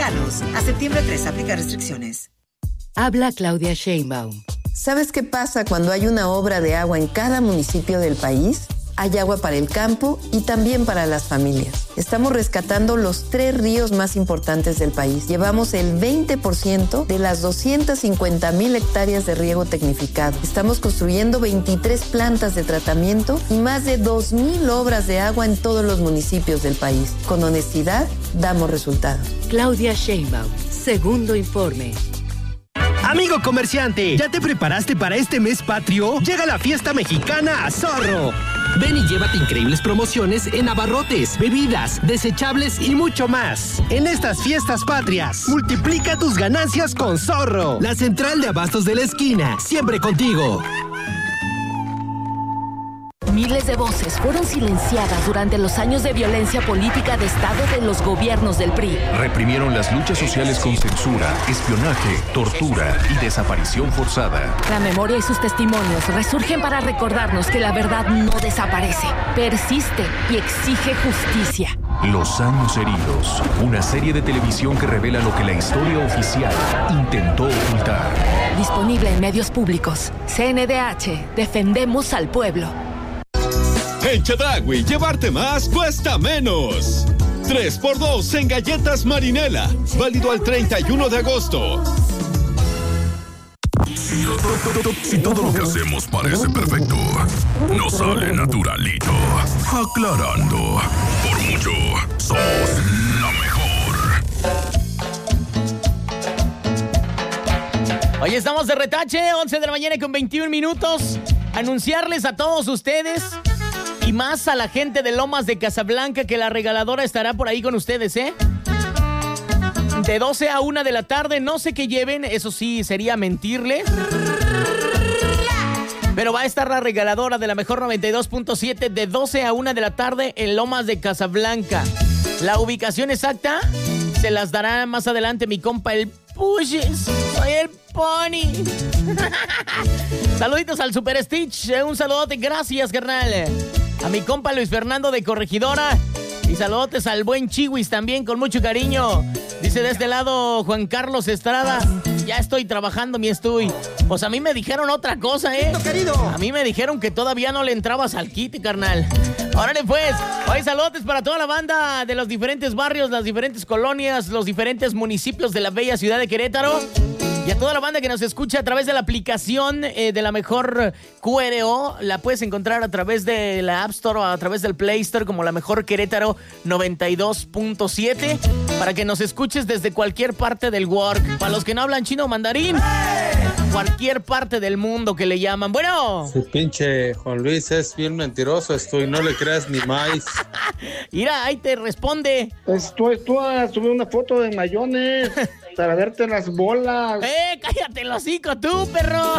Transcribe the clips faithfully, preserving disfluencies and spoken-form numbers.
Mexicanos. A septiembre tres, aplica restricciones. Habla Claudia Sheinbaum. ¿Sabes qué pasa cuando hay una obra de agua en cada municipio del país? Hay agua para el campo y también para las familias. Estamos rescatando los tres ríos más importantes del país. Llevamos el veinte por ciento de las doscientas cincuenta mil hectáreas de riego tecnificado. Estamos construyendo veintitrés plantas de tratamiento y más de dos mil obras de agua en todos los municipios del país. Con honestidad, damos resultados. Claudia Sheinbaum, segundo informe. Amigo comerciante, ¿ya te preparaste para este mes patrio? Llega la fiesta mexicana a Zorro. Ven y llévate increíbles promociones en abarrotes, bebidas, desechables y mucho más. En estas fiestas patrias, multiplica tus ganancias con Zorro, la central de abastos de la esquina, siempre contigo. Miles de voces fueron silenciadas durante los años de violencia política de Estado de los gobiernos del P R I. Reprimieron las luchas sociales con censura, espionaje, tortura y desaparición forzada. La memoria y sus testimonios resurgen para recordarnos que la verdad no desaparece, persiste y exige justicia. Los años heridos, una serie de televisión que revela lo que la historia oficial intentó ocultar. Disponible en medios públicos. C N D H, defendemos al pueblo. En Chedraui, llevarte más cuesta menos. tres por dos en galletas Marinela. Válido al treinta y uno de agosto. Si todo lo que hacemos parece perfecto, no sale naturalito. Aclarando, por mucho, somos la mejor. Oye, estamos de retache, once de la mañana con veintiún minutos. Anunciarles a todos ustedes y más a la gente de Lomas de Casablanca que la regaladora estará por ahí con ustedes, ¿eh? De doce a una de la tarde, no sé qué lleven, eso sí, sería mentirles. Pero va a estar la regaladora de la mejor noventa y dos punto siete de doce a una de la tarde en Lomas de Casablanca. La ubicación exacta se las dará más adelante mi compa el Pushes. Soy el Pony. Saluditos al Super Stitch, un saludote, gracias, carnal. A mi compa Luis Fernando de Corregidora. Y saludotes al buen Chihuis también, con mucho cariño. Dice de este lado Juan Carlos Estrada. Ya estoy trabajando, mi estoy. Pues a mí me dijeron otra cosa, ¿eh? A mí me dijeron que todavía no le entrabas al kit, carnal. Órale, pues. Hoy saludotes para toda la banda de los diferentes barrios, las diferentes colonias, los diferentes municipios de la bella ciudad de Querétaro. Y a toda la banda que nos escucha a través de la aplicación eh, de la mejor Q R O, la puedes encontrar a través de la App Store o a través del Play Store como la mejor Querétaro noventa y dos punto siete, para que nos escuches desde cualquier parte del world. Para los que no hablan chino o mandarín, cualquier parte del mundo que le llaman. Bueno. Su pinche Juan Luis es bien mentiroso esto y no le creas ni más. Mira, ahí te responde. Esto, esto, subí una foto de mayones para verte las bolas. ¡Eh, cállate el hocico tú, perro!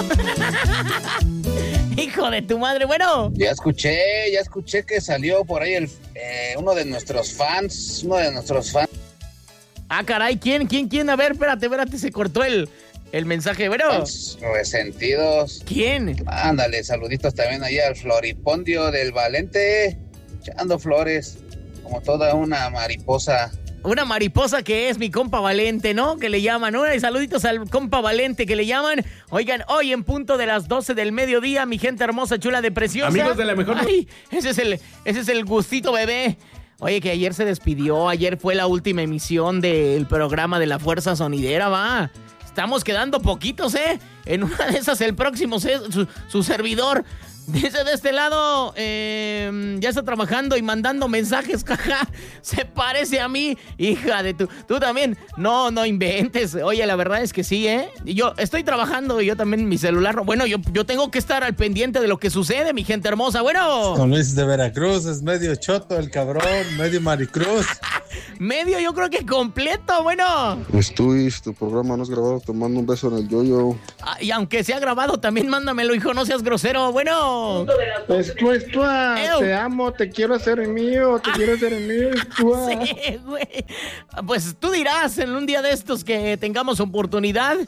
Hijo de tu madre, bueno. Ya escuché, ya escuché que salió por ahí el eh, uno de nuestros fans, uno de nuestros fans. Ah, caray, ¿quién, quién, quién? A ver, espérate, espérate, se cortó el, el mensaje, bueno. Fans resentidos. ¿Quién? Ándale, saluditos también ahí al Floripondio del Valente, echando flores, como toda una mariposa. Una mariposa que es mi compa Valente, ¿no? Que le llaman, ¿no? Y saluditos al compa Valente que le llaman. Oigan, hoy en punto de las doce del mediodía, mi gente hermosa, chula de preciosa. Amigos de la mejor... Ay, ese es el, ese es el gustito bebé. Oye, que ayer se despidió, ayer fue la última emisión del programa de la Fuerza Sonidera, va. Estamos quedando poquitos, ¿eh? En una de esas el próximo, su, su servidor. Dice de este lado, eh, ya está trabajando y mandando mensajes, jaja, se parece a mí, hija de tu... Tú también, no, no inventes. Oye, la verdad es que sí, ¿eh? Yo estoy trabajando y yo también en mi celular. Bueno, yo, yo tengo que estar al pendiente de lo que sucede, mi gente hermosa, bueno. Con Luis de Veracruz, es medio choto el cabrón, medio maricruz. Medio, yo creo que completo, bueno. Pues tú, tu programa no es grabado, te mando un beso en el yoyo. Ah, y aunque sea grabado, también mándamelo, hijo, no seas grosero, bueno. Esto, esto, te amo, te quiero hacer mío, te ah. quiero hacer mío. Esto. Sí, güey. Pues tú dirás en un día de estos que tengamos oportunidad.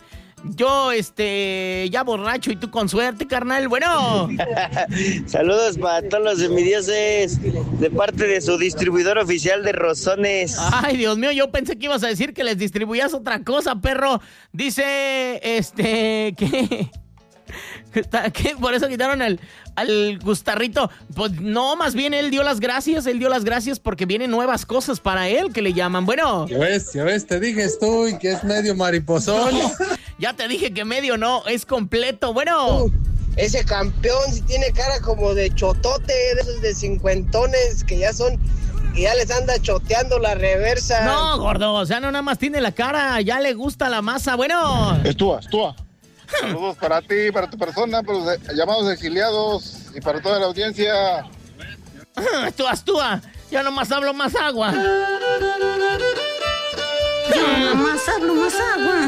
Yo, este, ya borracho y tú con suerte, carnal. Bueno. Saludos para todos los envidiosos de parte de su distribuidor oficial de rosones. Ay, Dios mío, yo pensé que ibas a decir que les distribuías otra cosa, perro. Dice, este, que... ¿Qué? Por eso quitaron al, al Gustarrito. Pues no, más bien él dio las gracias, él dio las gracias porque vienen nuevas cosas para él que le llaman. Bueno. Ya ves, ya ves, te dije tú que es medio mariposón. No, ya te dije que medio no, es completo. Bueno. Uh, ese campeón sí tiene cara como de chotote, de esos de cincuentones que ya son... Y ya les anda choteando la reversa. No, gordo, o sea, no nada más tiene la cara, ya le gusta la masa. Bueno. Estúa, estúa. Saludos para ti, para tu persona, para los llamados exiliados y para toda la audiencia. Estúa, estúa. Ya nomás hablo más agua. Ya nomás hablo más agua.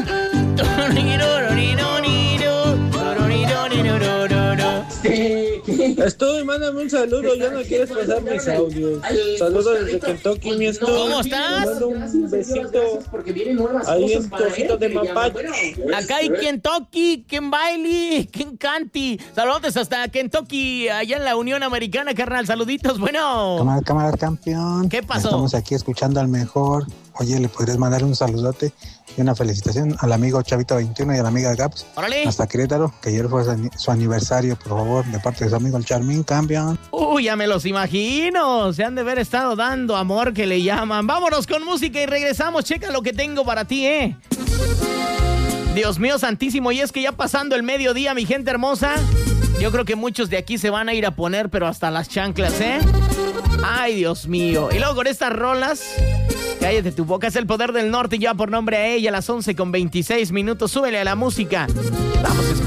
Estoy, mándame un saludo, ya no quieres pasar mis audios. Saludos desde Kentucky, mi estoy. ¿Cómo estás? Mando un besito ahí en tu ojito de mapache. Acá hay Kentucky, Ken Bailey, Ken Canty. Saludos hasta Kentucky, allá en la Unión Americana, carnal. Saluditos, bueno. Cámara, cámara, campeón. ¿Qué pasó? Estamos aquí escuchando al mejor. Oye, ¿le podrías mandar un saludote y una felicitación al amigo Chavito veintiuno y a la amiga Gaps? ¡Órale! Hasta Querétaro, que ayer fue su aniversario, por favor, de parte de su amigo el Charmín, campeón. Uy, ya me los imagino. Se han de haber estado dando amor que le llaman. Vámonos con música y regresamos. Checa lo que tengo para ti, ¿eh? Dios mío santísimo. Y es que ya pasando el mediodía, mi gente hermosa, yo creo que muchos de aquí se van a ir a poner, pero hasta las chanclas, ¿eh? Ay, Dios mío. Y luego con estas rolas... Cállate tu boca, es el poder del norte, ya por nombre a ella, a las once con veintiséis minutos. Súbele a la música. Vamos a escuchar.